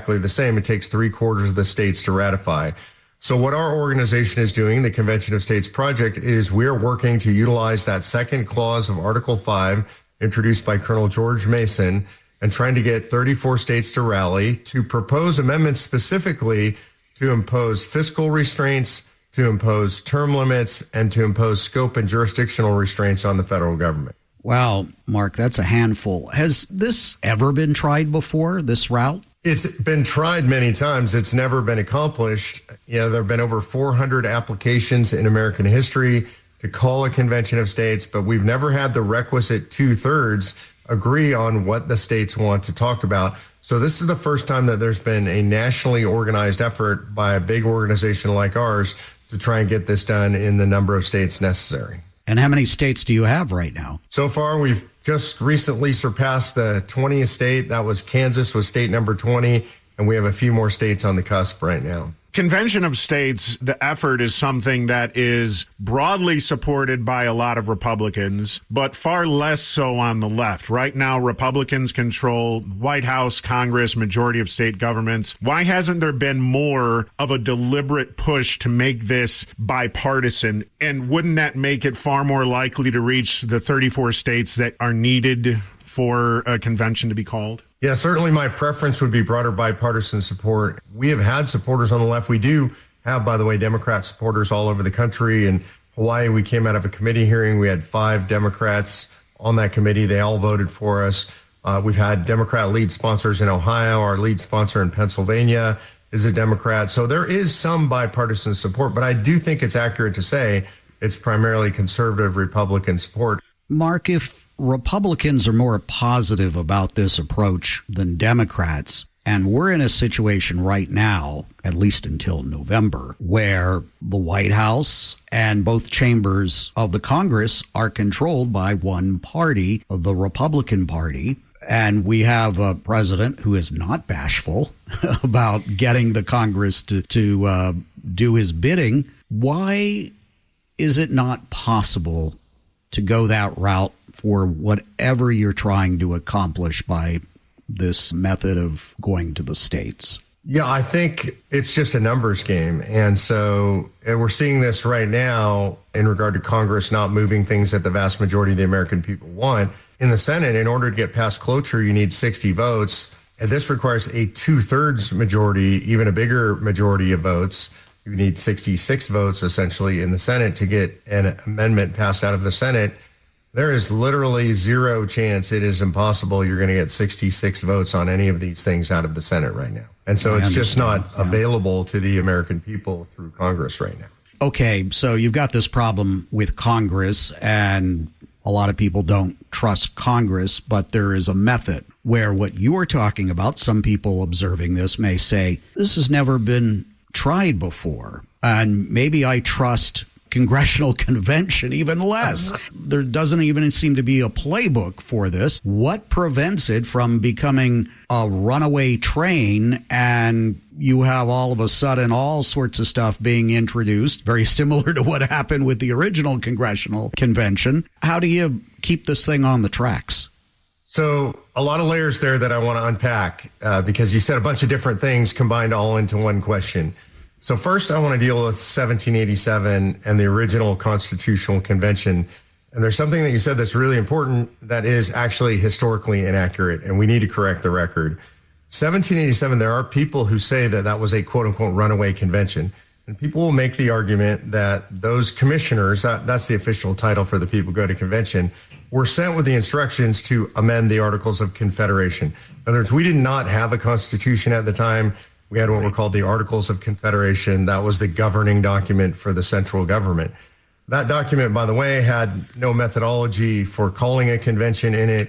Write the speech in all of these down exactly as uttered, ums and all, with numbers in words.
exactly the same. It takes three quarters of the states to ratify. So what our organization is doing, the Convention of States Project, is we're working to utilize that second clause of Article five, introduced by Colonel George Mason, and trying to get thirty-four states to rally to propose amendments specifically to impose fiscal restraints, to impose term limits, and to impose scope and jurisdictional restraints on the federal government. Wow, Mark, that's a handful. Has this ever been tried before, this route? It's been tried many times. It's never been accomplished. You know, there have been over four hundred applications in American history to call a convention of states, but we've never had the requisite two-thirds agree on what the states want to talk about. So this is the first time that there's been a nationally organized effort by a big organization like ours to try and get this done in the number of states necessary. And how many states do you have right now? So far, we've just recently surpassed the twentieth state. That was Kansas, was state number twenty, and we have a few more states on the cusp right now. Convention of States, the effort is something that is broadly supported by a lot of Republicans, but far less so on the left. Right now, Republicans control White House, Congress, majority of state governments. Why hasn't there been more of a deliberate push to make this bipartisan? And wouldn't that make it far more likely to reach the thirty-four states that are needed for a convention to be called? Yeah, certainly my preference would be broader bipartisan support. We have had supporters on the left. We do have, by the way, Democrat supporters all over the country. In Hawaii, we came out of a committee hearing. We had five Democrats on that committee. They all voted for us. Uh, we've had Democrat lead sponsors in Ohio. Our lead sponsor in Pennsylvania is a Democrat. So there is some bipartisan support, but I do think it's accurate to say it's primarily conservative Republican support. Mark, if Republicans are more positive about this approach than Democrats, and we're in a situation right now, at least until November, where the White House and both chambers of the Congress are controlled by one party, the Republican Party, and we have a president who is not bashful about getting the Congress to, to uh, do his bidding. Why is it not possible to go that route for whatever you're trying to accomplish by this method of going to the states? Yeah, I think it's just a numbers game. And so and we're seeing this right now in regard to Congress not moving things that the vast majority of the American people want. In the Senate, in order to get past cloture, you need sixty votes. And this requires a two-thirds majority, even a bigger majority of votes. You need sixty-six votes, essentially, in the Senate to get an amendment passed out of the Senate. There is literally zero chance, it is impossible, you're going to get sixty-six votes on any of these things out of the Senate right now. And so I it's just not yeah. available to the American people through Congress right now. Okay, so you've got this problem with Congress, and a lot of people don't trust Congress, but there is a method where what you are talking about, some people observing this may say, this has never been tried before, and maybe I trust congressional convention even less. There doesn't even seem to be a playbook for this. What prevents it from becoming a runaway train and you have all of a sudden all sorts of stuff being introduced, very similar to what happened with the original congressional convention? How do you keep this thing on the tracks? So a lot of layers there that I want to unpack uh, because you said a bunch of different things combined all into one question. So first, I want to deal with seventeen eighty-seven and the original Constitutional Convention. And there's something that you said that's really important that is actually historically inaccurate, and we need to correct the record. seventeen eighty-seven, there are people who say that that was a quote-unquote runaway convention. And people will make the argument that those commissioners, that, that's the official title for the people who go to convention, were sent with the instructions to amend the Articles of Confederation. In other words, we did not have a constitution at the time. We had what were called the Articles of Confederation. That was the governing document for the central government. That document, by the way, had no methodology for calling a convention in it.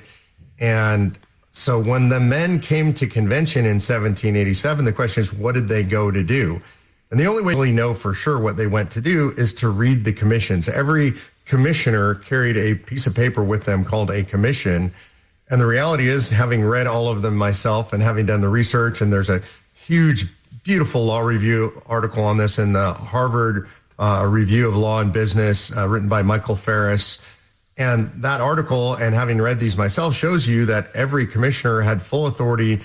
And so when the men came to convention in seventeen eighty-seven, the question is, what did they go to do? And the only way we know for sure what they went to do is to read the commissions. Every commissioner carried a piece of paper with them called a commission. And the reality is, having read all of them myself and having done the research, and there's a huge, beautiful law review article on this in the Harvard uh, Review of Law and Business, uh, written by Michael Ferris. And that article, and having read these myself, shows you that every commissioner had full authority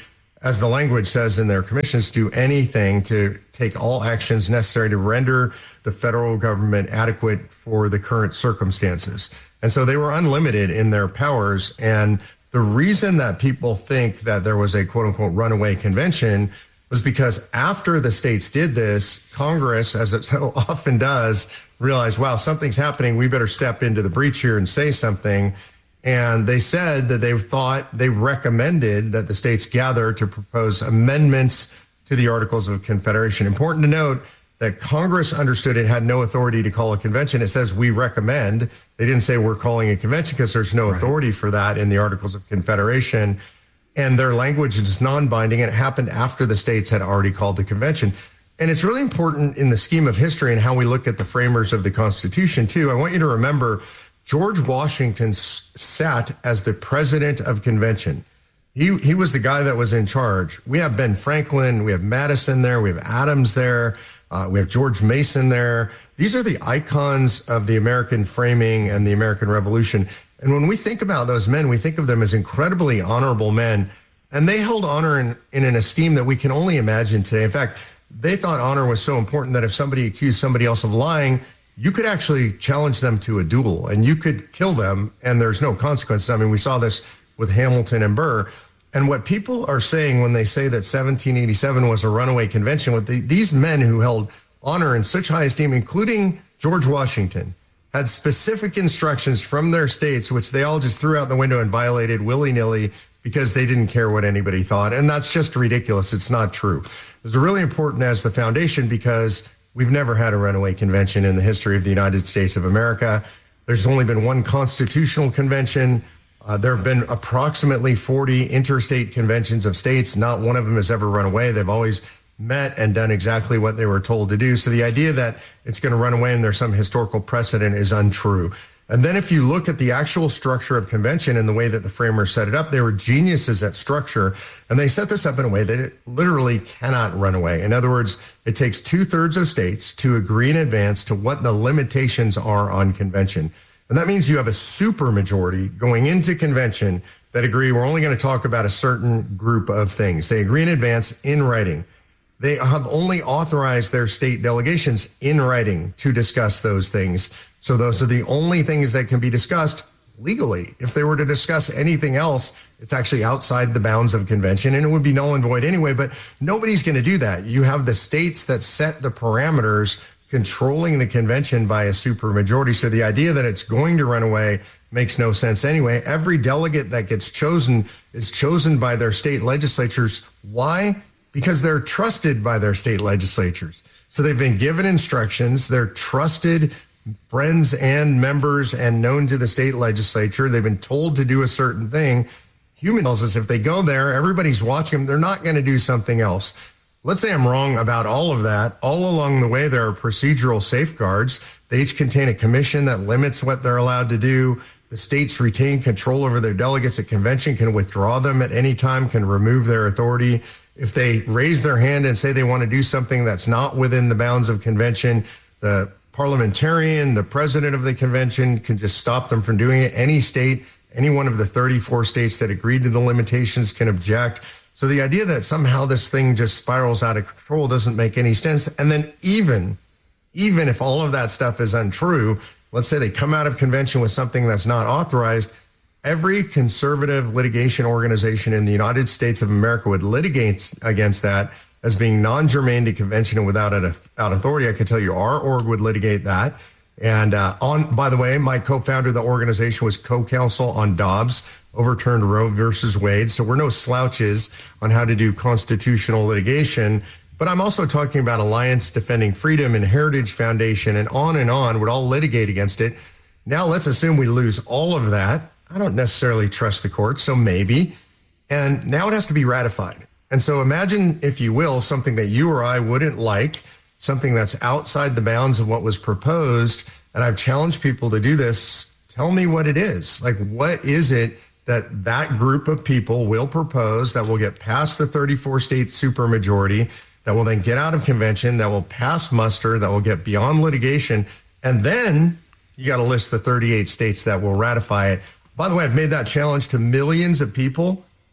as the language says in their commissions, do anything to take all actions necessary to render the federal government adequate for the current circumstances. And so they were unlimited in their powers. And the reason that people think that there was a quote unquote runaway convention was because after the states did this, Congress, as it so often does, realized, wow, something's happening. We better step into the breach here and say something. And they said that they thought, they recommended that the states gather to propose amendments to the Articles of Confederation. Important to note that Congress understood it had no authority to call a convention. It says we recommend. They didn't say we're calling a convention because there's no authority right. for that in the Articles of Confederation. And their language is non-binding, and it happened after the states had already called the convention. And it's really important in the scheme of history and how we look at the framers of the Constitution, too. I want you to remember George Washington s- sat as the president of convention. He he was the guy that was in charge. We have Ben Franklin, we have Madison there, we have Adams there, uh, we have George Mason there. These are the icons of the American framing and the American Revolution. And when we think about those men, we think of them as incredibly honorable men. And they held honor in, in an esteem that we can only imagine today. In fact, they thought honor was so important that if somebody accused somebody else of lying, you could actually challenge them to a duel and you could kill them and there's no consequences. I mean, we saw this with Hamilton and Burr. And what people are saying when they say that seventeen eighty-seven was a runaway convention, with the, these men who held honor in such high esteem, including George Washington, had specific instructions from their states, which they all just threw out the window and violated willy-nilly because they didn't care what anybody thought. And that's just ridiculous. It's not true. It's really important as the foundation because we've never had a runaway convention in the history of the United States of America. There's only been one constitutional convention. Uh, there have been approximately forty interstate conventions of states. Not one of them has ever run away. They've always met and done exactly what they were told to do. So the idea that it's going to run away and there's some historical precedent is untrue. And then if you look at the actual structure of convention and the way that the framers set it up, they were geniuses at structure. And they set this up in a way that it literally cannot run away. In other words, it takes two thirds of states to agree in advance to what the limitations are on convention. And that means you have a supermajority going into convention that agree we're only going to talk about a certain group of things. They agree in advance in writing. They have only authorized their state delegations in writing to discuss those things. So those are the only things that can be discussed legally. If they were to discuss anything else, it's actually outside the bounds of convention and it would be null and void anyway, but nobody's going to do that. You have the states that set the parameters controlling the convention by a supermajority. So the idea that it's going to run away makes no sense anyway. Every delegate that gets chosen is chosen by their state legislatures. Why? Because they're trusted by their state legislatures. So they've been given instructions. They're trusted friends and members and known to the state legislature. They've been told to do a certain thing. Human tells us if they go there, everybody's watching them. They're not going to do something else. Let's say I'm wrong about all of that. All along the way, there are procedural safeguards. They each contain a commission that limits what they're allowed to do. The states retain control over their delegates. A convention can withdraw them at any time, can remove their authority. If they raise their hand and say they want to do something that's not within the bounds of convention, the parliamentarian, the president of the convention can just stop them from doing it. Any state, any one of the thirty-four states that agreed to the limitations can object. So the idea that somehow this thing just spirals out of control doesn't make any sense. And then even, even if all of that stuff is untrue, let's say they come out of convention with something that's not authorized, every conservative litigation organization in the United States of America would litigate against that as being non-germane to convention and without an out authority. I can tell you our org would litigate that. And uh, on, by the way, my co-founder of the organization was co-counsel on Dobbs, overturned Roe versus Wade. So we're no slouches on how to do constitutional litigation. But I'm also talking about Alliance Defending Freedom and Heritage Foundation and on and on would all litigate against it. Now let's assume we lose all of that. I don't necessarily trust the courts, so maybe. And now it has to be ratified. And so imagine, if you will, something that you or I wouldn't like, something that's outside the bounds of what was proposed. And I've challenged people to do this. Tell me what it is. Like, what is it that that group of people will propose that will get past the thirty-four state supermajority, that will then get out of convention, that will pass muster, that will get beyond litigation. And then you got to list the thirty-eight states that will ratify it. By the way, I've made that challenge to millions of people.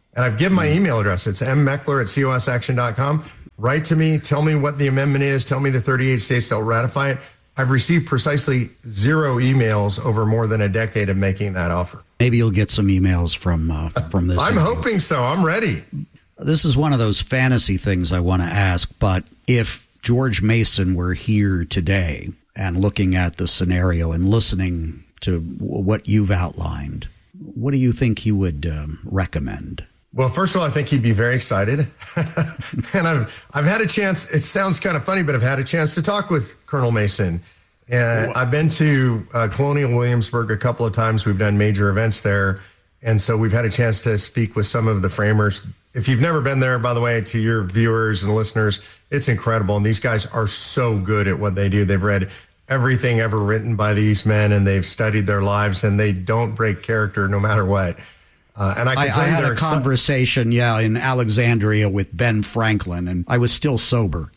And I've given my email address. It's m meckler at c o s action dot com. Write to me. Tell me what the amendment is. Tell me the thirty-eight states that will ratify it. I've received precisely zero emails over more than a decade of making that offer. Maybe you'll get some emails from uh, from this. I'm email. hoping so. I'm ready. This is one of those fantasy things I want to ask, but if George Mason were here today and looking at the scenario and listening to what you've outlined, what do you think he would um, recommend? Well, first of all, I think he'd be very excited. And I've I've had a chance, it sounds kind of funny, but I've had a chance to talk with Colonel Mason. And I've been to uh, Colonial Williamsburg a couple of times. We've done major events there. And so we've had a chance to speak with some of the framers. If you've never been there, by the way, to your viewers and listeners, it's incredible. And these guys are so good at what they do. They've read everything ever written by these men, and they've studied their lives, and they don't break character no matter what. Uh, and I can I, tell I you had a exci- conversation, yeah, in Alexandria with Ben Franklin, and I was still sober.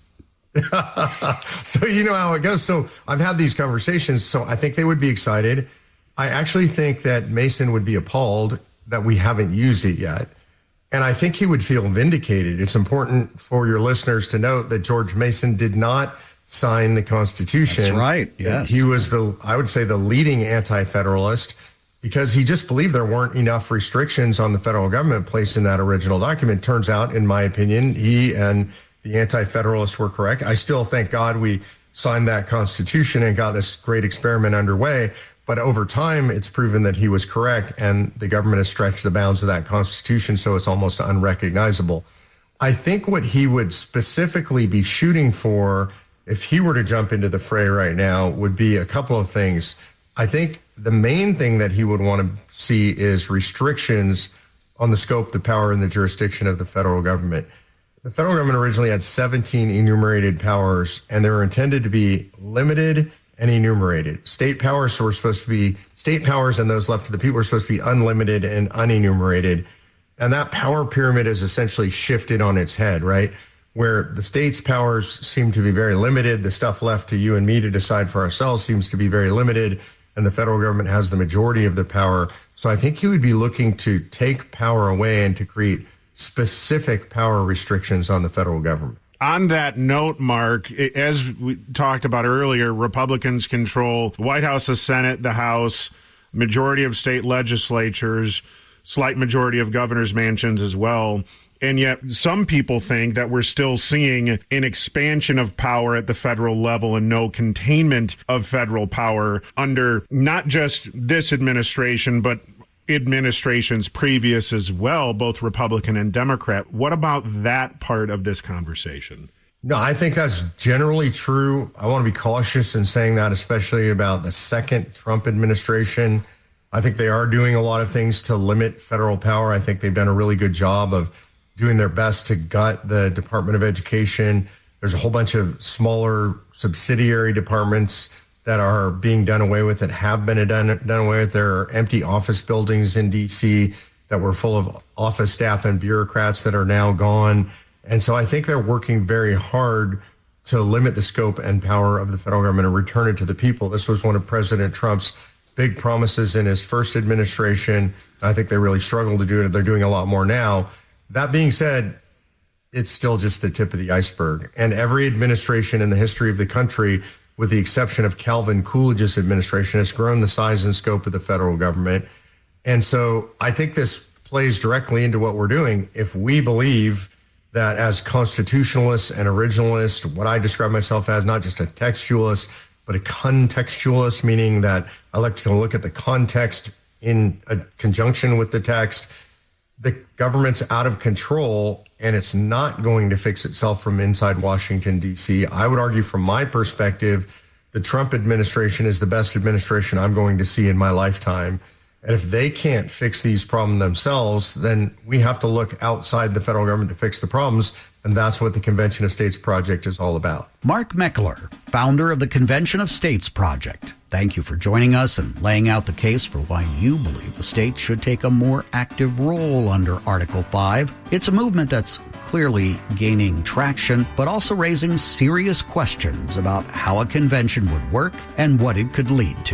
So you know how it goes. So I've had these conversations, so I think they would be excited. I actually think that Mason would be appalled that we haven't used it yet. And I think he would feel vindicated. It's important for your listeners to note that George Mason did not sign the Constitution. That's right, yes. He was the, I would say, the leading anti-federalist, because he just believed there weren't enough restrictions on the federal government placed in that original document. Turns out, in my opinion, he and the anti-federalists were correct. I still thank God we signed that Constitution and got this great experiment underway. But over time, it's proven that he was correct, and the government has stretched the bounds of that Constitution, so it's almost unrecognizable. I think what he would specifically be shooting for, if he were to jump into the fray right now, would be a couple of things. I think the main thing that he would want to see is restrictions on the scope, the power, and the jurisdiction of the federal government. The federal government originally had seventeen enumerated powers, and they were intended to be limited and enumerated. State powers were supposed to be, state powers and those left to the people were supposed to be unlimited and unenumerated. And that power pyramid is essentially shifted on its head, right? Where the state's powers seem to be very limited. The stuff left to you and me to decide for ourselves seems to be very limited. And the federal government has the majority of the power. So I think he would be looking to take power away and to create specific power restrictions on the federal government. On that note, Mark, as we talked about earlier, Republicans control the White House, the Senate, the House, majority of state legislatures, slight majority of governors' mansions as well. And yet some people think that we're still seeing an expansion of power at the federal level and no containment of federal power under not just this administration, but administrations previous as well, both Republican and Democrat. What about that part of this conversation? No, I think that's generally true. I want to be cautious in saying that, especially about the second Trump administration. I think they are doing a lot of things to limit federal power. I think they've done a really good job of doing their best to gut the Department of Education. There's a whole bunch of smaller subsidiary departments that are being done away with, that have been done, done away with. There are empty office buildings in D C that were full of office staff and bureaucrats that are now gone. And so I think they're working very hard to limit the scope and power of the federal government and return it to the people. This was one of President Trump's big promises in his first administration. I think they really struggled to do it. They're doing a lot more now. That being said, it's still just the tip of the iceberg. And every administration in the history of the country, with the exception of Calvin Coolidge's administration, has grown the size and scope of the federal government. And so I think this plays directly into what we're doing. If we believe that as constitutionalists and originalists, what I describe myself as, not just a textualist, but a contextualist, meaning that I like to look at the context in a conjunction with the text, the government's out of control and it's not going to fix itself from inside Washington, D C. I would argue from my perspective, the Trump administration is the best administration I'm going to see in my lifetime. And if they can't fix these problems themselves, then we have to look outside the federal government to fix the problems. And that's what the Convention of States Project is all about. Mark Meckler, founder of the Convention of States Project. Thank you for joining us and laying out the case for why you believe the states should take a more active role under Article five. It's a movement that's clearly gaining traction, but also raising serious questions about how a convention would work and what it could lead to.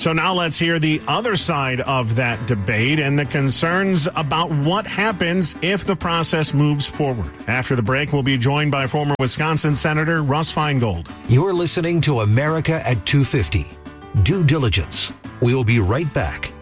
So now let's hear the other side of that debate and the concerns about what happens if the process moves forward. After the break, we'll be joined by former Wisconsin Senator Russ Feingold. You're listening to America at two fifty. Due diligence. We will be right back.